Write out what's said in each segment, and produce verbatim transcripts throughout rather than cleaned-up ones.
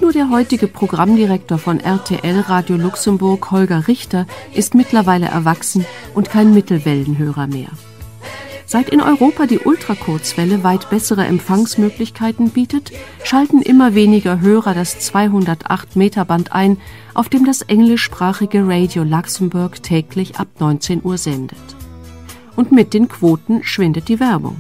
nur der heutige Programmdirektor von R T L Radio Luxemburg, Holger Richter, ist mittlerweile erwachsen und kein Mittelwellenhörer mehr. Seit in Europa die Ultrakurzwelle weit bessere Empfangsmöglichkeiten bietet, schalten immer weniger Hörer das zweihundertacht Meter Band ein, auf dem das englischsprachige Radio Luxemburg täglich ab neunzehn Uhr sendet. Und mit den Quoten schwindet die Werbung.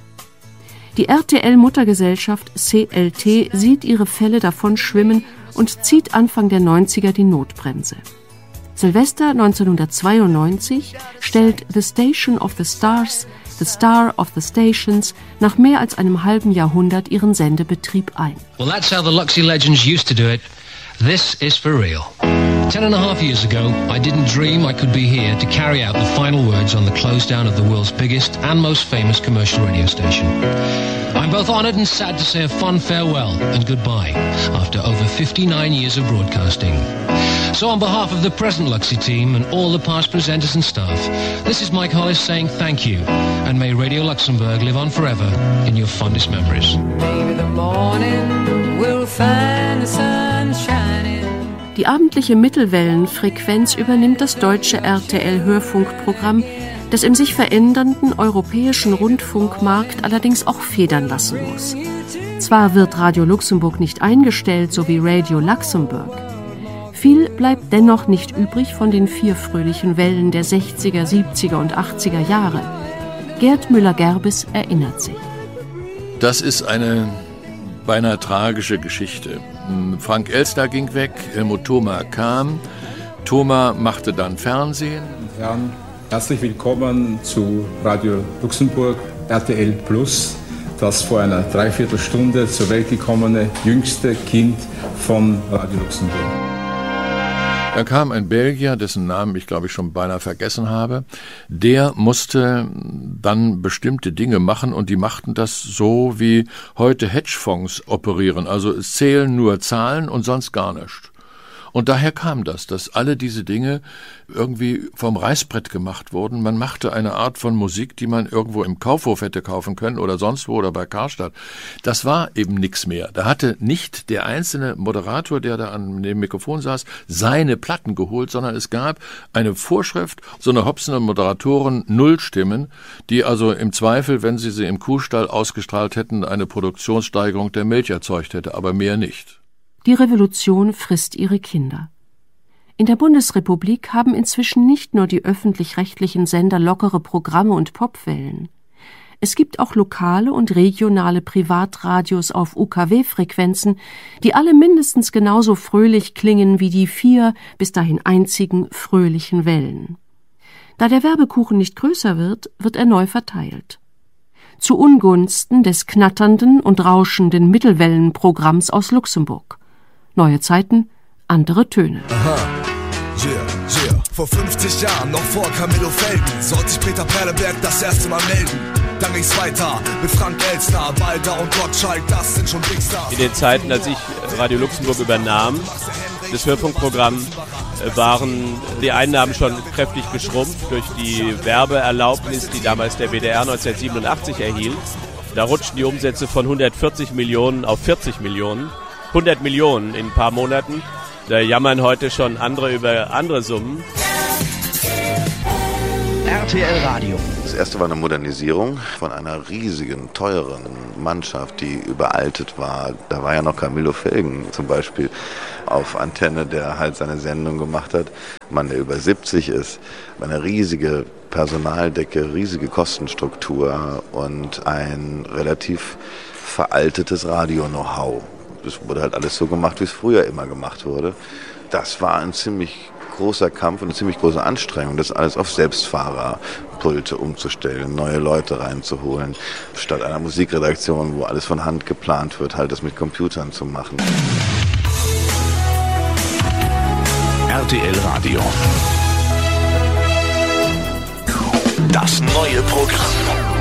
Die R T L-Muttergesellschaft C L T sieht ihre Fälle davon schwimmen und zieht Anfang der neunziger die Notbremse. Silvester neunzehnhundertzweiundneunzig stellt The Station of the Stars, The Star of the Stations, nach mehr als einem halben Jahrhundert ihren Sendebetrieb ein. Well, that's how the Luxy legends used to do it. This is for real. Ten and a half years ago, I didn't dream I could be here to carry out the final words on the close down of the world's biggest and most famous commercial radio station. I'm both honored and sad to say a fond farewell and goodbye after over fifty-nine years of broadcasting. So on behalf of the present Luxy team and all the past presenters and staff, this is Mike Hollis saying thank you, and may Radio Luxembourg live on forever in your fondest memories. Maybe the morning will find the sun shining. Die abendliche Mittelwellenfrequenz übernimmt das deutsche R T L-Hörfunkprogramm, das im sich verändernden europäischen Rundfunkmarkt allerdings auch federn lassen muss. Zwar wird Radio Luxemburg nicht eingestellt, so wie Radio Luxembourg. Viel bleibt dennoch nicht übrig von den vier fröhlichen Wellen der sechziger, siebziger und achtziger Jahre. Gerd Müller-Gerbes erinnert sich. Das ist eine beinahe tragische Geschichte. Frank Elstner ging weg, Helmut Thoma kam. Thoma machte dann Fernsehen. Herren, herzlich willkommen zu Radio Luxemburg R T L Plus, das vor einer Dreiviertelstunde zur Welt gekommene jüngste Kind von Radio Luxemburg. Da kam ein Belgier, dessen Namen ich glaube ich schon beinahe vergessen habe. Der musste dann bestimmte Dinge machen und die machten das so, wie heute Hedgefonds operieren. Also es zählen nur Zahlen und sonst gar nichts. Und daher kam das, dass alle diese Dinge irgendwie vom Reißbrett gemacht wurden. Man machte eine Art von Musik, die man irgendwo im Kaufhof hätte kaufen können oder sonst wo oder bei Karstadt. Das war eben nichts mehr. Da hatte nicht der einzelne Moderator, der da an dem Mikrofon saß, seine Platten geholt, sondern es gab eine Vorschrift, so eine Hobson und Moderatoren Nullstimmen, die also im Zweifel, wenn sie sie im Kuhstall ausgestrahlt hätten, eine Produktionssteigerung der Milch erzeugt hätte, aber mehr nicht. Die Revolution frisst ihre Kinder. In der Bundesrepublik haben inzwischen nicht nur die öffentlich-rechtlichen Sender lockere Programme und Popwellen. Es gibt auch lokale und regionale Privatradios auf U K W-Frequenzen, die alle mindestens genauso fröhlich klingen wie die vier bis dahin einzigen fröhlichen Wellen. Da der Werbekuchen nicht größer wird, wird er neu verteilt. Zu Ungunsten des knatternden und rauschenden Mittelwellenprogramms aus Luxemburg. Neue Zeiten, andere Töne. Aha. Yeah, yeah. Vor fünfzig Jahren, noch vor Camillo Felden, sollte sich Peter Perleberg das erste Mal melden. Dann ging's weiter mit Frank Elstner, Walter und Gottschalk, das sind schon Big Stars. In den Zeiten, als ich Radio Luxemburg übernahm, das Hörfunkprogramm, waren die Einnahmen schon kräftig geschrumpft durch die Werbeerlaubnis, die damals der W D R neunzehnhundertsiebenundachtzig erhielt. Da rutschten die Umsätze von hundertvierzig Millionen auf vierzig Millionen. hundert Millionen in ein paar Monaten. Da jammern heute schon andere über andere Summen. R T L Radio. Das erste war eine Modernisierung von einer riesigen, teuren Mannschaft, die überaltet war. Da war ja noch Camillo Felgen zum Beispiel auf Antenne, der halt seine Sendung gemacht hat. Ein Mann, der über siebzig ist. Eine riesige Personaldecke, riesige Kostenstruktur und ein relativ veraltetes Radio-Know-how. Es wurde halt alles so gemacht, wie es früher immer gemacht wurde. Das war ein ziemlich großer Kampf und eine ziemlich große Anstrengung, das alles auf Selbstfahrerpulte umzustellen, neue Leute reinzuholen, statt einer Musikredaktion, wo alles von Hand geplant wird, halt das mit Computern zu machen. R T L Radio. Das neue Programm.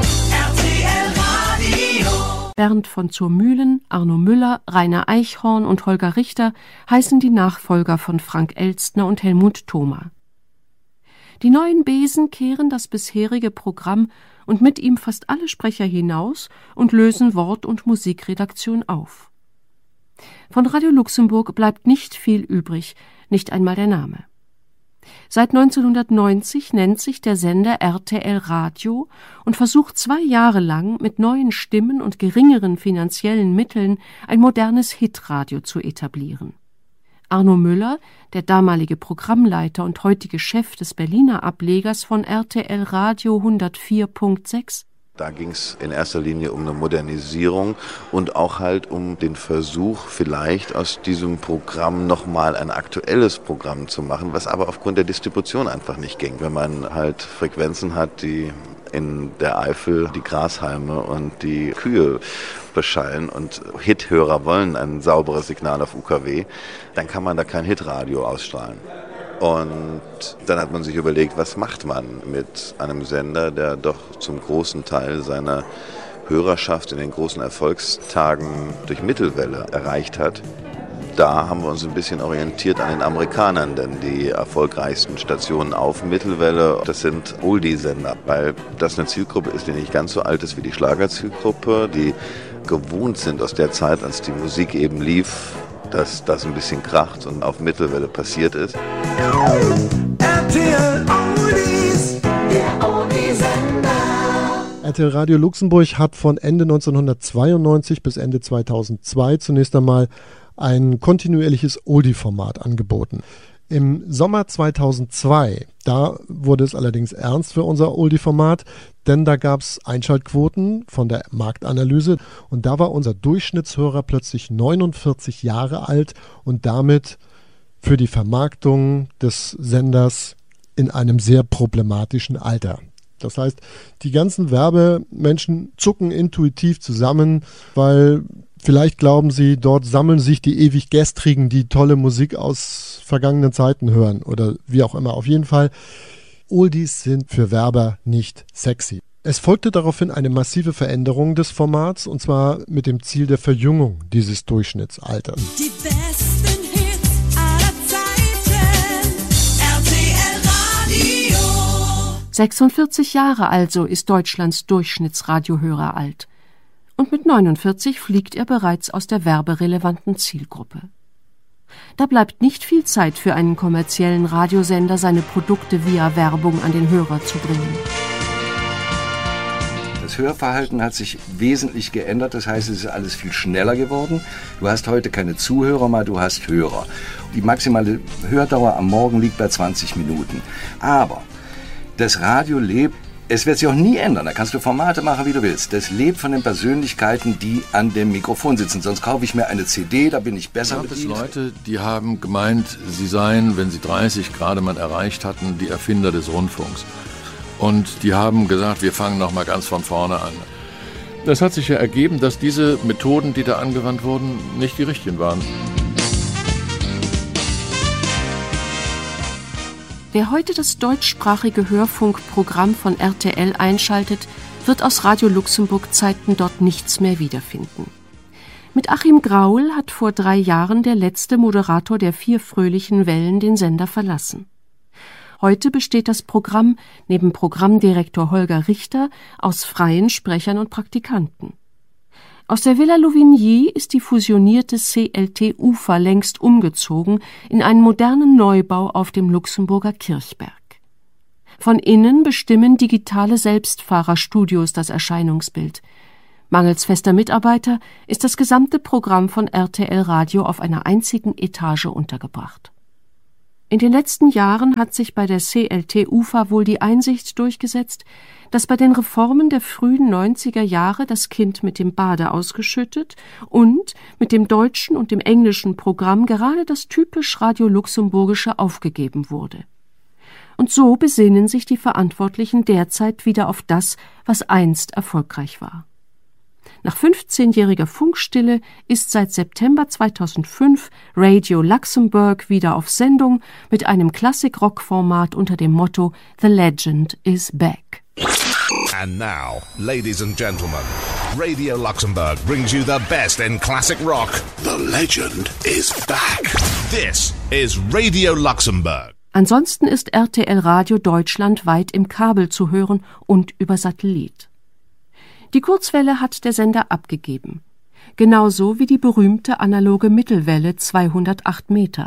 Bernd von Zurmühlen, Arno Müller, Rainer Eichhorn und Holger Richter heißen die Nachfolger von Frank Elstner und Helmut Thoma. Die neuen Besen kehren das bisherige Programm und mit ihm fast alle Sprecher hinaus und lösen Wort- und Musikredaktion auf. Von Radio Luxemburg bleibt nicht viel übrig, nicht einmal der Name. Seit neunzehnhundertneunzig nennt sich der Sender R T L Radio und versucht zwei Jahre lang mit neuen Stimmen und geringeren finanziellen Mitteln ein modernes Hitradio zu etablieren. Arno Müller, der damalige Programmleiter und heutige Chef des Berliner Ablegers von R T L Radio hundertvier Punkt sechs, da ging es in erster Linie um eine Modernisierung und auch halt um den Versuch, vielleicht aus diesem Programm nochmal ein aktuelles Programm zu machen, was aber aufgrund der Distribution einfach nicht ging. Wenn man halt Frequenzen hat, die in der Eifel die Grashalme und die Kühe beschallen und Hithörer wollen ein sauberes Signal auf U K W, dann kann man da kein Hitradio ausstrahlen. Und dann hat man sich überlegt, was macht man mit einem Sender, der doch zum großen Teil seiner Hörerschaft in den großen Erfolgstagen durch Mittelwelle erreicht hat. Da haben wir uns ein bisschen orientiert an den Amerikanern, denn die erfolgreichsten Stationen auf Mittelwelle, das sind Oldie-Sender, weil das eine Zielgruppe ist, die nicht ganz so alt ist wie die Schlagerzielgruppe, die gewohnt sind aus der Zeit, als die Musik eben lief, dass das ein bisschen kracht und auf Mittelwelle passiert ist. R T L Oldies, der Oldie-Sender. R T L Radio Luxemburg hat von Ende neunzehnhundertzweiundneunzig bis Ende zweitausendzwei zunächst einmal ein kontinuierliches Oldie-Format angeboten. Im Sommer zweitausendzwei, da wurde es allerdings ernst für unser Oldie-Format, denn da gab es Einschaltquoten von der Marktanalyse und da war unser Durchschnittshörer plötzlich neunundvierzig Jahre alt und damit für die Vermarktung des Senders in einem sehr problematischen Alter. Das heißt, die ganzen Werbemenschen zucken intuitiv zusammen, weil vielleicht glauben sie, dort sammeln sich die ewig Gestrigen, die tolle Musik aus vergangenen Zeiten hören oder wie auch immer. Auf jeden Fall, Oldies sind für Werber nicht sexy. Es folgte daraufhin eine massive Veränderung des Formats und zwar mit dem Ziel der Verjüngung dieses Durchschnittsalters. Die besten Hits aller Zeiten, R T L Radio. sechsundvierzig Jahre also ist Deutschlands Durchschnittsradiohörer alt. Und mit neunundvierzig fliegt er bereits aus der werberelevanten Zielgruppe. Da bleibt nicht viel Zeit für einen kommerziellen Radiosender, seine Produkte via Werbung an den Hörer zu bringen. Das Hörverhalten hat sich wesentlich geändert, das heißt, es ist alles viel schneller geworden. Du hast heute keine Zuhörer mehr, du hast Hörer. Die maximale Hördauer am Morgen liegt bei zwanzig Minuten. Aber das Radio lebt, es wird sich auch nie ändern, da kannst du Formate machen, wie du willst. Das lebt von den Persönlichkeiten, die an dem Mikrofon sitzen. Sonst kaufe ich mir eine C D, da bin ich besser bedient. Es gab Leute, die haben gemeint, sie seien, wenn sie dreißig gerade mal erreicht hatten, die Erfinder des Rundfunks. Und die haben gesagt, wir fangen nochmal ganz von vorne an. Das hat sich ja ergeben, dass diese Methoden, die da angewandt wurden, nicht die richtigen waren. Wer heute das deutschsprachige Hörfunkprogramm von R T L einschaltet, wird aus Radio Luxemburg Zeiten dort nichts mehr wiederfinden. Mit Achim Graul hat vor drei Jahren der letzte Moderator der vier fröhlichen Wellen den Sender verlassen. Heute besteht das Programm neben Programmdirektor Holger Richter aus freien Sprechern und Praktikanten. Aus der Villa Louvigny ist die fusionierte C L T Ufer längst umgezogen in einen modernen Neubau auf dem Luxemburger Kirchberg. Von innen bestimmen digitale Selbstfahrerstudios das Erscheinungsbild. Mangels fester Mitarbeiter ist das gesamte Programm von R T L Radio auf einer einzigen Etage untergebracht. In den letzten Jahren hat sich bei der C L T Ufer wohl die Einsicht durchgesetzt, dass bei den Reformen der frühen neunziger Jahre das Kind mit dem Bade ausgeschüttet und mit dem deutschen und dem englischen Programm gerade das typisch Radio-Luxemburgische aufgegeben wurde. Und so besinnen sich die Verantwortlichen derzeit wieder auf das, was einst erfolgreich war. Nach fünfzehnjähriger Funkstille ist seit September zweitausendfünf Radio Luxemburg wieder auf Sendung mit einem Klassik-Rock-Format unter dem Motto The Legend is Back. And now, ladies and gentlemen, Radio Luxembourg brings you the best in classic rock. The legend is back. This is Radio Luxembourg. Ansonsten ist R T L Radio deutschlandweit im Kabel zu hören und über Satellit. Die Kurzwelle hat der Sender abgegeben. genauso wie die berühmte analoge Mittelwelle zweihundertacht Meter.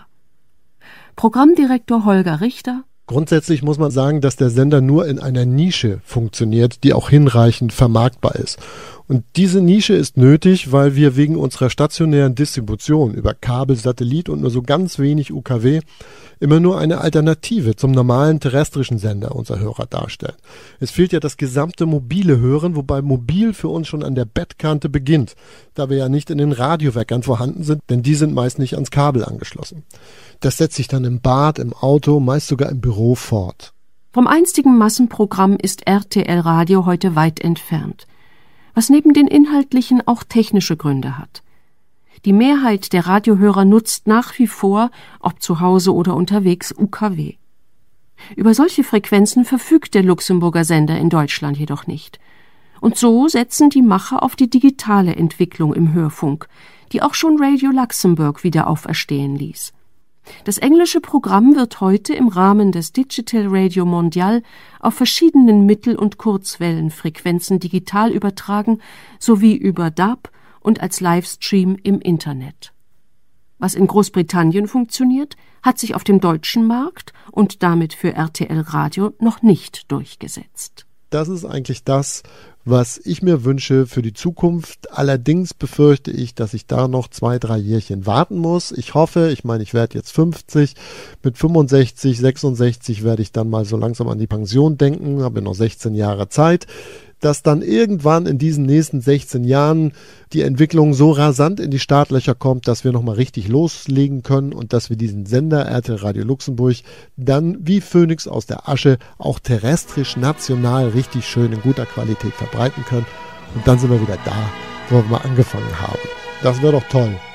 Programmdirektor Holger Richter: Grundsätzlich muss man sagen, dass der Sender nur in einer Nische funktioniert, die auch hinreichend vermarktbar ist. Und diese Nische ist nötig, weil wir wegen unserer stationären Distribution über Kabel, Satellit und nur so ganz wenig U K W immer nur eine Alternative zum normalen terrestrischen Sender unserer Hörer darstellen. Es fehlt ja das gesamte mobile Hören, wobei mobil für uns schon an der Bettkante beginnt, da wir ja nicht in den Radioweckern vorhanden sind, denn die sind meist nicht ans Kabel angeschlossen. Das setzt sich dann im Bad, im Auto, meist sogar im Büro fort. Vom einstigen Massenprogramm ist R T L Radio heute weit entfernt, was neben den inhaltlichen auch technische Gründe hat. Die Mehrheit der Radiohörer nutzt nach wie vor, ob zu Hause oder unterwegs, U K W. Über solche Frequenzen verfügt der Luxemburger Sender in Deutschland jedoch nicht. Und so setzen die Macher auf die digitale Entwicklung im Hörfunk, die auch schon Radio Luxembourg wieder auferstehen ließ. Das englische Programm wird heute im Rahmen des Digital Radio Mondial auf verschiedenen Mittel- und Kurzwellenfrequenzen digital übertragen, sowie über D A B und als Livestream im Internet. Was in Großbritannien funktioniert, hat sich auf dem deutschen Markt und damit für R T L Radio noch nicht durchgesetzt. Das ist eigentlich das, was ich mir wünsche für die Zukunft. Allerdings befürchte ich, dass ich da noch zwei, drei Jährchen warten muss. Ich hoffe, ich meine, ich werde jetzt fünfzig, mit fünfundsechzig, sechsundsechzig werde ich dann mal so langsam an die Pension denken, habe noch sechzehn Jahre Zeit, dass dann irgendwann in diesen nächsten sechzehn Jahren die Entwicklung so rasant in die Startlöcher kommt, dass wir nochmal richtig loslegen können und dass wir diesen Sender R T L Radio Luxemburg dann wie Phönix aus der Asche auch terrestrisch, national richtig schön in guter Qualität verbreiten können. Und dann sind wir wieder da, wo wir mal angefangen haben. Das wäre doch toll.